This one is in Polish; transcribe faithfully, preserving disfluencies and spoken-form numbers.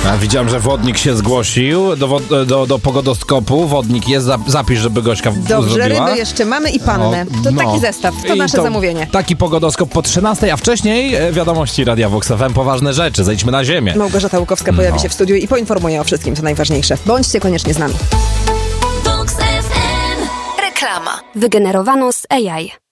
A widziałem, że Wodnik się zgłosił do, do, do pogodoskopu. Wodnik jest, zapisz, żeby Gośka Dobrze, zrobiła. ryby jeszcze mamy i pannę. To no. taki zestaw, to I nasze to zamówienie. Taki pogodoskop po trzynastej, a wcześniej e, wiadomości Radia Vox F M, poważne rzeczy. Zejdźmy na ziemię. Małgorzata Łukowska pojawi No. się w studiu i poinformuje o wszystkim, co najważniejsze. Bądźcie koniecznie z nami. Reklama. Wygenerowano z A I.